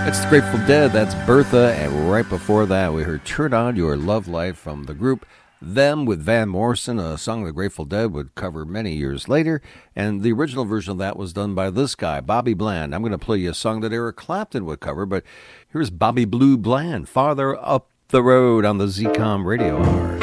It's the Grateful Dead, that's Bertha, and right before that we heard Turn On Your Love Life from the group Them with Van Morrison, a song the Grateful Dead would cover many years later, and the original version of that was done by this guy, Bobby Bland. I'm going to play you a song that Eric Clapton would cover, but here's Bobby Blue Bland, Farther Up the Road on the ZCOM Radio Hour.